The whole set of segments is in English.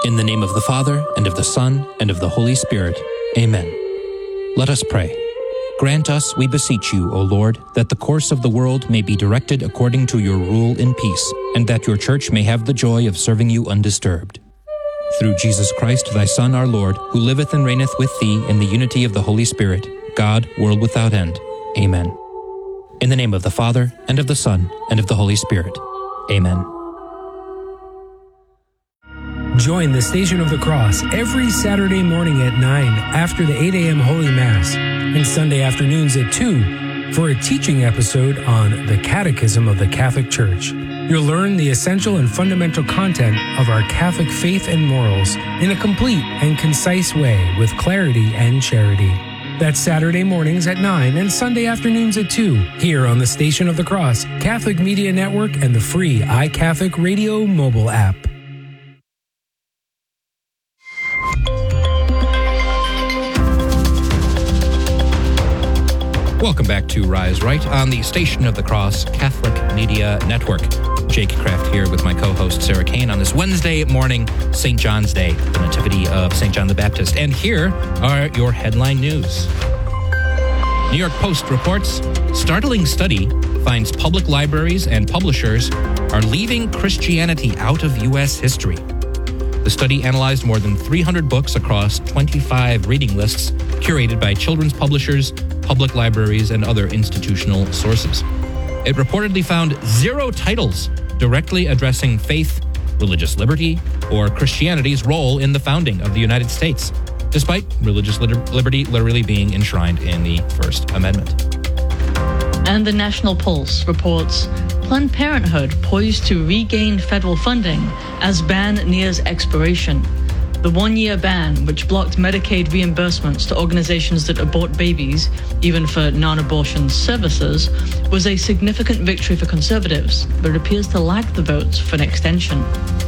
In the name of the Father, and of the Son, and of the Holy Spirit. Amen. Let us pray. Grant us, we beseech you, O Lord, that the course of the world may be directed according to your rule in peace, and that your church may have the joy of serving you undisturbed. Through Jesus Christ, thy Son, our Lord, who liveth and reigneth with thee in the unity of the Holy Spirit, God, world without end. Amen. In the name of the Father, and of the Son, and of the Holy Spirit. Amen. Join the Station of the Cross every Saturday morning at 9 after the 8 a.m. Holy Mass and Sunday afternoons at 2 for a teaching episode on the Catechism of the Catholic Church. You'll learn the essential and fundamental content of our Catholic faith and morals in a complete and concise way with clarity and charity. That's Saturday mornings at 9 and Sunday afternoons at 2 here on the Station of the Cross, Catholic Media Network, and the free iCatholic Radio mobile app. Welcome back to Rise Right on the Station of the Cross Catholic Media Network. Jake Kraft here with my co-host Sarah Kane on this Wednesday morning, St. John's Day, the Nativity of St. John the Baptist. And here are your headline news. New York Post reports, startling study finds public libraries and publishers are leaving Christianity out of U.S. history. The study analyzed more than 300 books across 25 reading lists curated by children's publishers, public libraries, and other institutional sources. It reportedly found 0 titles directly addressing faith, religious liberty, or Christianity's role in the founding of the United States, despite religious liberty literally being enshrined in the First Amendment. And the National Pulse reports Planned Parenthood poised to regain federal funding as ban nears expiration. The one-year ban, which blocked Medicaid reimbursements to organizations that abort babies, even for non-abortion services, was a significant victory for conservatives, but it appears to lack the votes for an extension.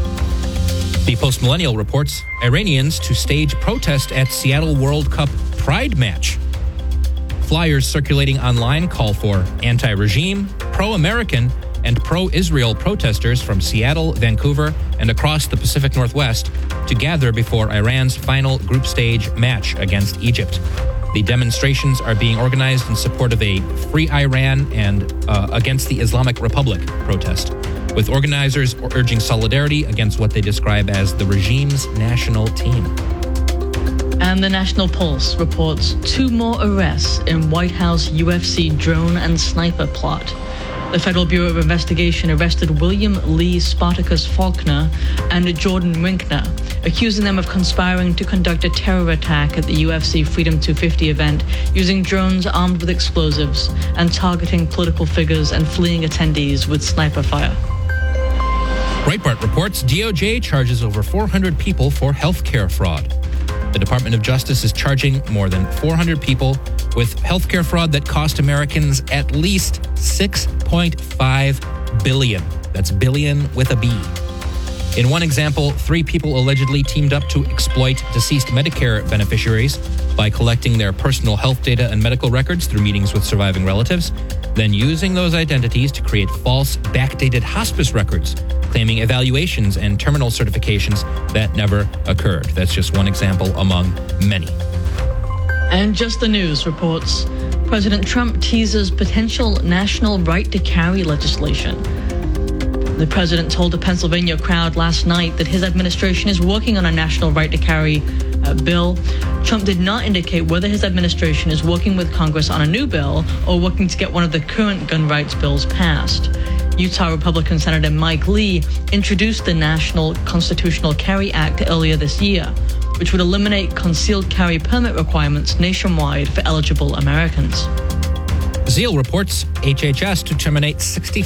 The Post-Millennial reports Iranians to stage protest at Seattle World Cup Pride match. Flyers circulating online call for anti-regime, pro-American, and pro-Israel protesters from Seattle, Vancouver, and across the Pacific Northwest to gather before Iran's final group stage match against Egypt. The demonstrations are being organized in support of a Free Iran and Against the Islamic Republic protest, with organizers urging solidarity against what they describe as the regime's national team. And the National Pulse reports 2 more arrests in White House UFC drone and sniper plot. The Federal Bureau of Investigation arrested William Lee Spartacus Faulkner and Jordan Winkner, accusing them of conspiring to conduct a terror attack at the UFC Freedom 250 event using drones armed with explosives and targeting political figures and fleeing attendees with sniper fire. Breitbart reports DOJ charges over 400 people for healthcare fraud. The Department of Justice is charging more than 400 people with healthcare fraud that cost Americans at least $6.5 billion. That's billion with a B. In one example, 3 people allegedly teamed up to exploit deceased Medicare beneficiaries by collecting their personal health data and medical records through meetings with surviving relatives, then using those identities to create false, backdated hospice records, claiming evaluations and terminal certifications that never occurred. That's just one example among many. And Just the News reports President Trump teases potential national right to carry legislation. The president told a Pennsylvania crowd last night that his administration is working on a national right to carry bill. Trump did not indicate whether his administration is working with Congress on a new bill or working to get one of the current gun rights bills passed. Utah Republican Senator Mike Lee introduced the National Constitutional Carry Act earlier this year, which would eliminate concealed carry permit requirements nationwide for eligible Americans. Zeal reports HHS to terminate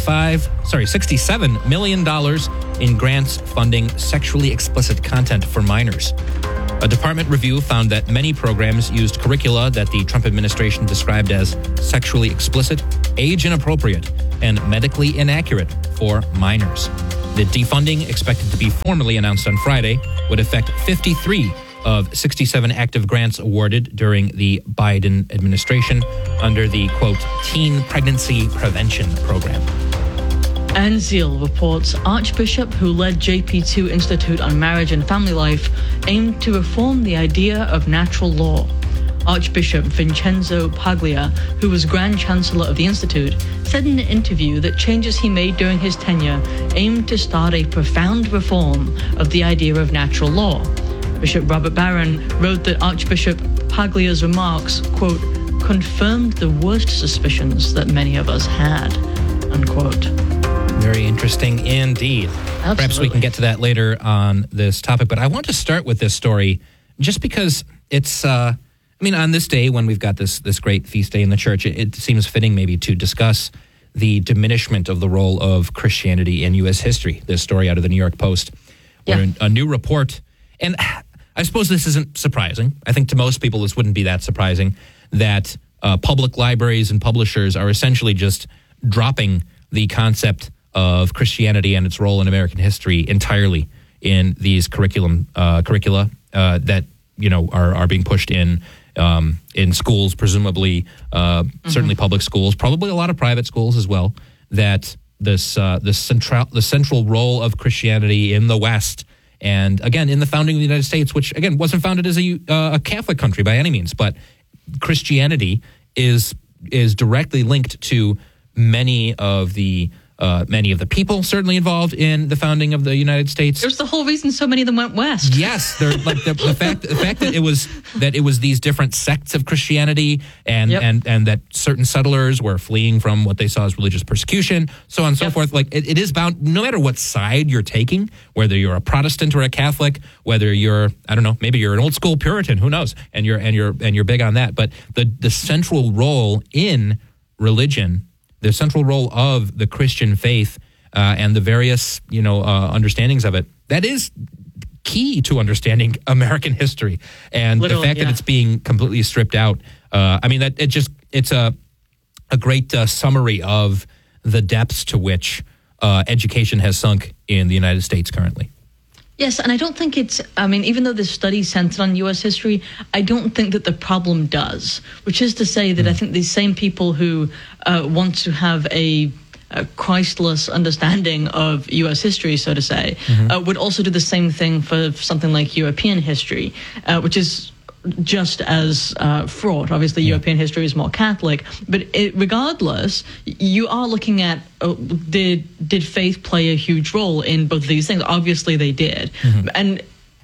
$67 million in grants funding sexually explicit content for minors. A department review found that many programs used curricula that the Trump administration described as sexually explicit, age inappropriate, and medically inaccurate for minors. The defunding, expected to be formally announced on Friday, would affect 53 of 67 active grants awarded during the Biden administration under the, quote, Teen Pregnancy Prevention Program. Anzil reports Archbishop who led JP2 Institute on Marriage and Family Life aimed to reform the idea of natural law. Archbishop Vincenzo Paglia, who was Grand Chancellor of the Institute, said in an interview that changes he made during his tenure aimed to start a profound reform of the idea of natural law. Bishop Robert Barron wrote that Archbishop Paglia's remarks, quote, confirmed the worst suspicions that many of us had, unquote. Very interesting indeed. Absolutely. Perhaps we can get to that later on this topic, but I want to start with this story just because it's, on this day when we've got this great feast day in the church, it seems fitting maybe to discuss the diminishment of the role of Christianity in U.S. history. This story out of the New York Post, where a new report, and I suppose this isn't surprising. I think to most people this wouldn't be that surprising, that public libraries and publishers are essentially just dropping the concept of Christianity and its role in American history entirely in these curricula that are being pushed in schools, presumably certainly public schools, probably a lot of private schools as well. That the central role of Christianity in the West, and again in the founding of the United States, which again wasn't founded as a Catholic country by any means, but Christianity is directly linked to many of the people certainly involved in the founding of the United States. It was the whole reason so many of them went west. Yes, they're like the fact that it was these different sects of Christianity, and that certain settlers were fleeing from what they saw as religious persecution, so on and so forth. Like it is bound, no matter what side you're taking, whether you're a Protestant or a Catholic, whether you're, I don't know, maybe you're an old school Puritan, who knows, and you're big on that. But the central role in religion, the central role of the Christian faith and the various, understandings of it, that is key to understanding American history. And the fact that it's being completely stripped out, it's a great summary of the depths to which education has sunk in the United States currently. Yes, and I don't think even though this study centered on U.S. history, I don't think that the problem does, which is to say that I think these same people who want to have a Christless understanding of U.S. history, so to say, would also do the same thing for something like European history, which is just as fraught. Obviously, European history is more Catholic, but regardless, you are looking at did faith play a huge role in both of these things? Obviously, they did, and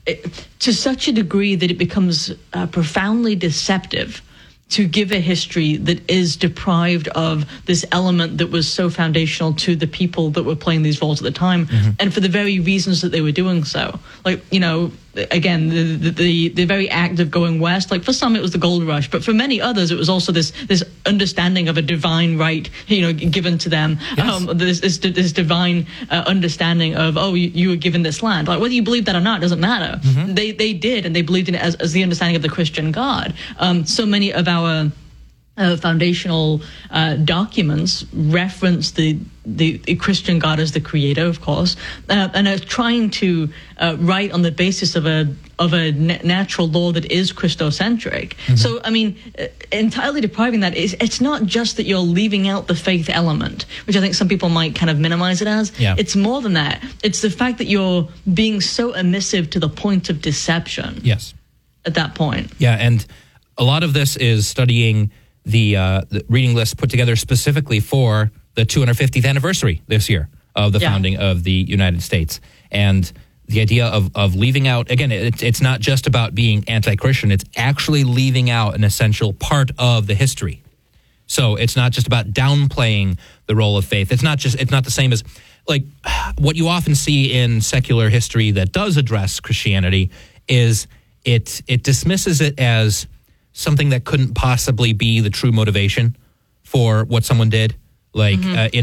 to such a degree that it becomes profoundly deceptive to give a history that is deprived of this element that was so foundational to the people that were playing these roles at the time, and for the very reasons that they were doing so. Like, again, the very act of going west, like for some it was the gold rush, but for many others it was also this understanding of a divine right, given to them. Yes. This divine understanding of, you were given this land. Like whether you believe that or not doesn't matter. They did, and they believed in it as the understanding of the Christian God. So many of our foundational documents reference the Christian God as the creator, of course, and are trying to write on the basis of a natural law that is Christocentric. So, entirely depriving that it's not just that you're leaving out the faith element, which I think some people might kind of minimize it as. Yeah. It's more than that. It's the fact that you're being so emissive to the point of deception. Yes. At that point. Yeah, and a lot of this is studying the reading list put together specifically for the 250th anniversary this year of the founding of the United States. And the idea of leaving out, again, it's not just about being anti-Christian, it's actually leaving out an essential part of the history. So it's not just about downplaying the role of faith. It's not the same as, like, what you often see in secular history that does address Christianity is it dismisses it as something that couldn't possibly be the true motivation for what someone did. Like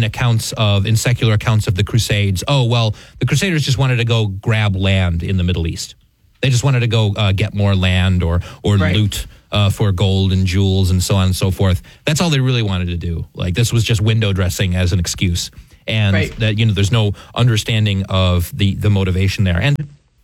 in secular accounts of the Crusades. Oh, well, the Crusaders just wanted to go grab land in the Middle East. They just wanted to go get more land or loot for gold and jewels and so on and so forth. That's all they really wanted to do. Like, this was just window dressing as an excuse. And that, there's no understanding of the motivation there. And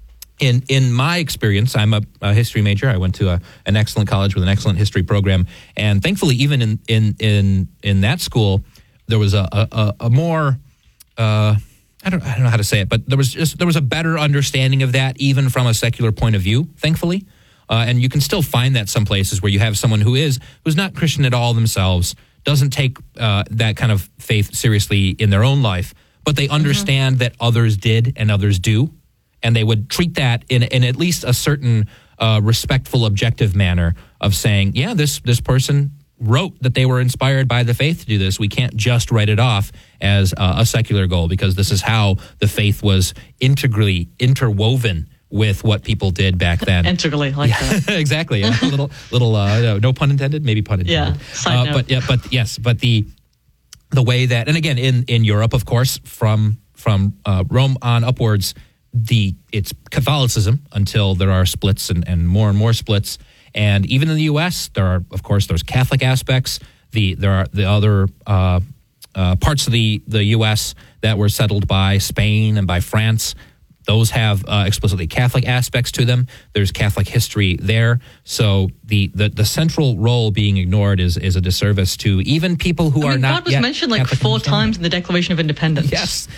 in my experience, I'm a history major. I went to an excellent college with an excellent history program. And thankfully, even in that school, there was a more I don't know how to say it, but there was a better understanding of that even from a secular point of view, thankfully. And you can still find that some places where you have someone who's not Christian at all themselves, doesn't take that kind of faith seriously in their own life, but they understand that others did and others do, and they would treat that in at least a certain respectful, objective manner of saying, yeah, this person wrote that they were inspired by the faith to do this. We can't just write it off as a secular goal because this is how the faith was integrally interwoven with what people did back then. Integrally, like that. Exactly. A little no pun intended, maybe pun intended. Yeah, side note. But the way that, and again, in Europe, of course, from Rome on upwards, it's Catholicism until there are splits and more splits. And even in the U.S., there's Catholic aspects. There are the other parts of the U.S. that were settled by Spain and by France. Those have explicitly Catholic aspects to them. There's Catholic history there. So the central role being ignored is a disservice to even people who are not. God was mentioned like Catholic 4 times in the Declaration of Independence. Yes.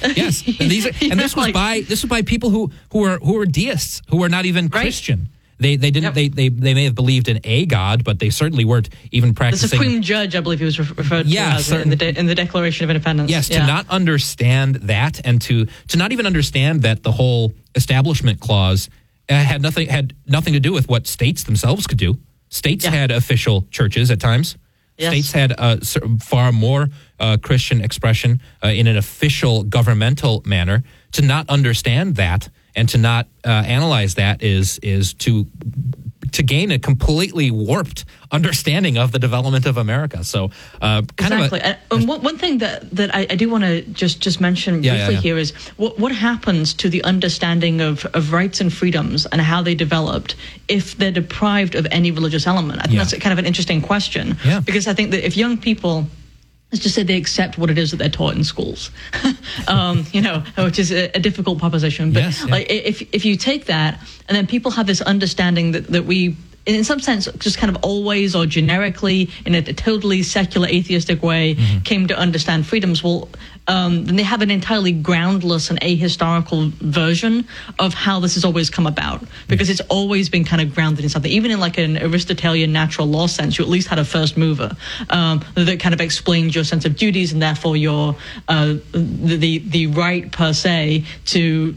And this was by people who were deists, who were not even Christian. They didn't. Yep. They may have believed in a God, but they certainly weren't even practicing. The Supreme Judge, I believe he was referred to as in the Declaration of Independence. Yes, to not understand that, and to not even understand that the whole Establishment Clause had nothing to do with what states themselves could do. States had official churches at times. Yes. States had far more Christian expression in an official governmental manner. To not understand that and to not analyze that is to gain a completely warped understanding of the development of America. So exactly. And one thing that I do want to just mention briefly here is what happens to the understanding of rights and freedoms and how they developed if they're deprived of any religious element. I think that's kind of an interesting question because I think that if young people, let's just say they accept what it is that they're taught in schools, which is a difficult proposition. But if you take that and then people have this understanding that we, in some sense, just kind of always or generically in a totally secular atheistic way came to understand freedoms, then they have an entirely groundless and ahistorical version of how this has always come about, because it's always been kind of grounded in something. Even in like an Aristotelian natural law sense, you at least had a first mover that kind of explained your sense of duties and therefore your the right per se to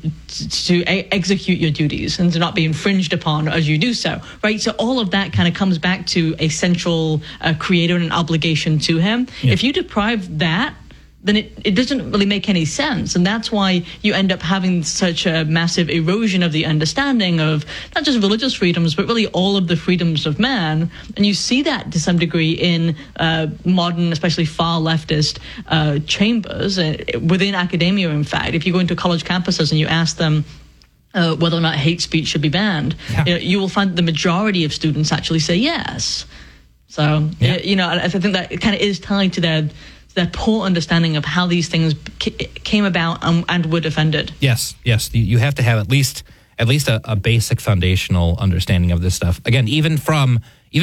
execute your duties and to not be infringed upon as you do so, right? So all of that kind of comes back to a central creator and an obligation to him. If you deprive that, then it doesn't really make any sense. And that's why you end up having such a massive erosion of the understanding of not just religious freedoms, but really all of the freedoms of man. And you see that to some degree in modern, especially far leftist chambers within academia, in fact. If you go into college campuses and you ask them whether or not hate speech should be banned, you will find the majority of students actually say yes. So, I think that it kind of is tied to their poor understanding of how these things came about and were defended. Yes. You have to have at least a basic foundational understanding of this stuff. Again, even from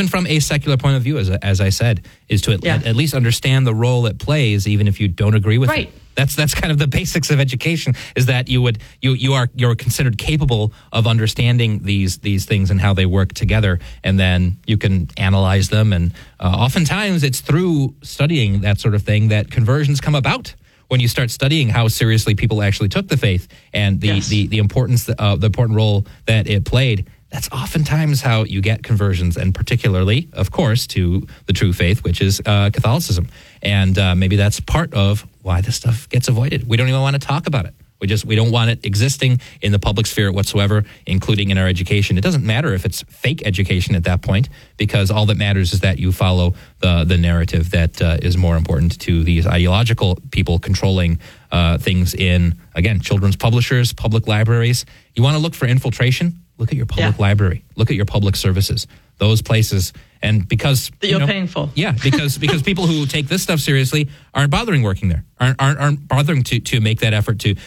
a secular point of view, as I said, is to at least understand the role it plays, even if you don't agree with it. That's kind of the basics of education, is that you're considered capable of understanding these things and how they work together, and then you can analyze them. And oftentimes it's through studying that sort of thing that conversions come about. When you start studying how seriously people actually took the faith and the importance, the important role that it played, that's oftentimes how you get conversions, and particularly, of course, to the true faith, which is Catholicism. And maybe that's part of why this stuff gets avoided. We don't even want to talk about it. We don't want it existing in the public sphere whatsoever, including in our education. It doesn't matter if it's fake education at that point, because all that matters is that you follow the narrative that is more important to these ideological people controlling things in, again, children's publishers, public libraries. You want to look for infiltration? Look at your public library. Look at your public services. Those places. And because that you're paying for. Yeah, because people who take this stuff seriously aren't bothering working there, aren't bothering to make that effort to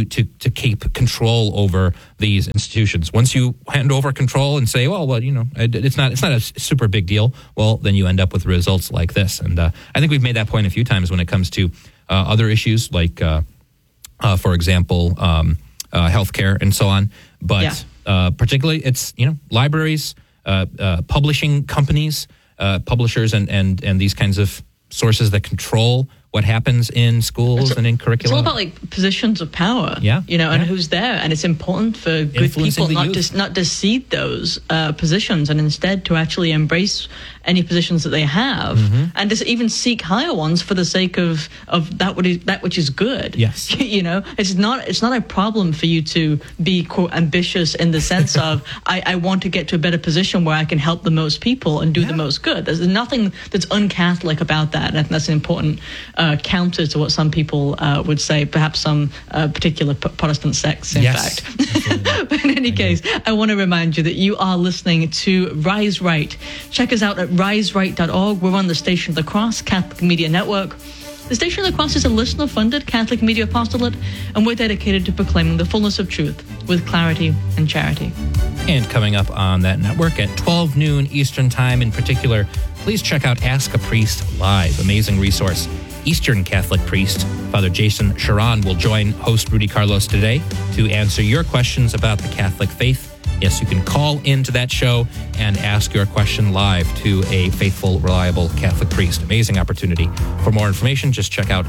keep control over these institutions. Once you hand over control and say, it's not a super big deal, well, then you end up with results like this. And I think we've made that point a few times when it comes to other issues like for example, healthcare and so on. But particularly, it's libraries, publishing companies, publishers, and these kinds of sources that control what happens in schools and in curricula. It's all about positions of power, and who's there. And it's important for good people not to cede those positions, and instead to actually embrace any positions that they have, and to even seek higher ones for the sake of that which is good. Yes, it's not a problem for you to be quote ambitious in the sense of I want to get to a better position where I can help the most people and do the most good. There's nothing that's un-Catholic about that, and I think that's an important counter to what some people would say, perhaps some particular Protestant sects, in fact. But in any case, I want to remind you that you are listening to Rise Right. Check us out at riseright.org. We're on the Station of the Cross Catholic Media Network. The Station of the Cross is a listener-funded Catholic media apostolate, and we're dedicated to proclaiming the fullness of truth with clarity and charity. And coming up on that network at 12 noon Eastern Time in particular, please check out Ask a Priest Live, amazing resource. Eastern Catholic priest, Father Jason Sharon, will join host Rudy Carlos today to answer your questions about the Catholic faith. Yes, you can call into that show and ask your question live to a faithful, reliable Catholic priest. Amazing opportunity. For more information, just check out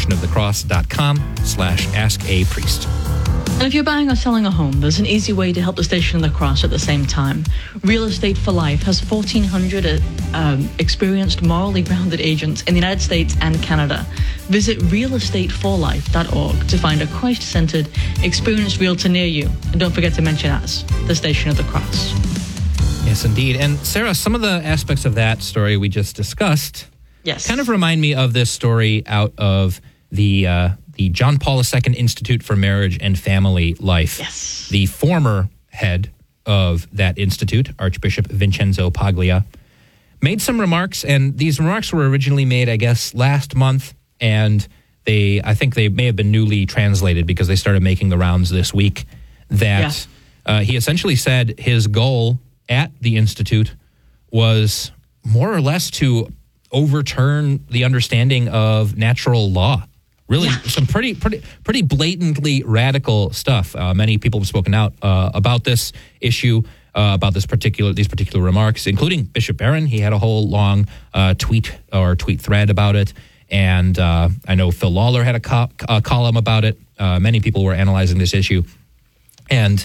thestationofthecross.com/askapriest. And if you're buying or selling a home, there's an easy way to help the Station of the Cross at the same time. Real Estate for Life has 1,400 experienced, morally grounded agents in the United States and Canada. Visit realestateforlife.org to find a Christ-centered, experienced realtor near you. And don't forget to mention us, the Station of the Cross. Yes, indeed. And Sarah, some of the aspects of that story we just discussed kind of remind me of this story out of the John Paul II Institute for Marriage and Family Life. Yes. The former head of that institute, Archbishop Vincenzo Paglia, made some remarks, and these remarks were originally made, I guess, last month, and I think they may have been newly translated because they started making the rounds this week, that he essentially said his goal at the institute was more or less to overturn the understanding of natural law. Really, some pretty blatantly radical stuff. Many people have spoken out about this issue, about these particular remarks, including Bishop Barron. He had a whole long tweet thread about it, and I know Phil Lawler had a column about it. Many people were analyzing this issue, and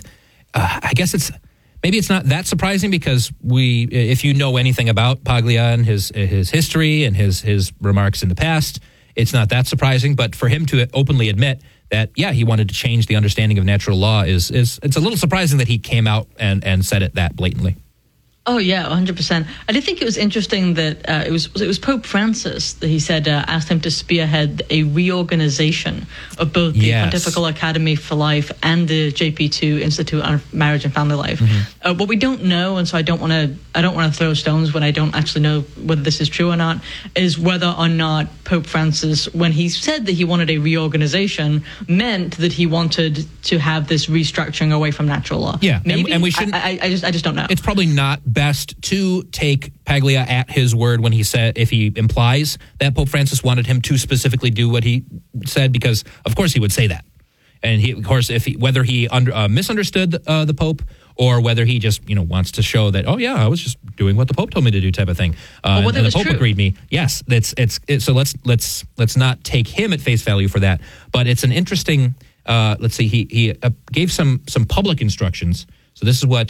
I guess maybe it's not that surprising because if you know anything about Paglia and his history and his remarks in the past, it's not that surprising, but for him to openly admit that, he wanted to change the understanding of natural law it's a little surprising that he came out and said it that blatantly. Oh, yeah, 100%. I did think it was interesting that it was Pope Francis that he said asked him to spearhead a reorganization of both the Pontifical Academy for Life and the JP2 Institute on Marriage and Family Life. Mm-hmm. What we don't know, and so I don't want to throw stones when I don't actually know whether this is true or not, is whether or not Pope Francis, when he said that he wanted a reorganization, meant that he wanted to have this restructuring away from natural law. Yeah, maybe. And we shouldn't. I just don't know. It's probably not best to take Paglia at his word when he said, if he implies that Pope Francis wanted him to specifically do what he said, because of course he would say that. And he, of course, whether he misunderstood the Pope or whether he just wants to show that, I was just doing what the Pope told me to do, type of thing. And the Pope agreed me. Yes, so let's not take him at face value for that. But it's an interesting. Let's see. He gave some public instructions. So this is what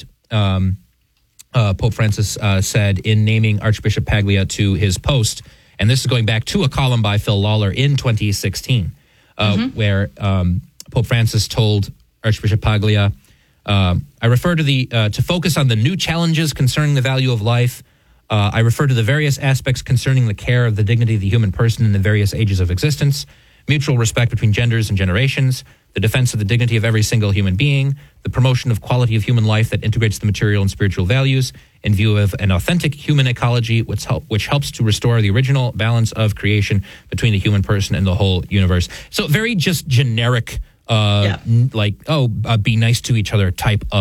Pope Francis said in naming Archbishop Paglia to his post, and this is going back to a column by Phil Lawler in 2016, where Pope Francis told Archbishop Paglia, I refer to focus on the new challenges concerning the value of life. I refer to the various aspects concerning the care of the dignity of the human person in the various ages of existence, mutual respect between genders and generations, the defense of the dignity of every single human being, the promotion of quality of human life that integrates the material and spiritual values in view of an authentic human ecology which helps to restore the original balance of creation between the human person and the whole universe. So very just generic, be nice to each other type of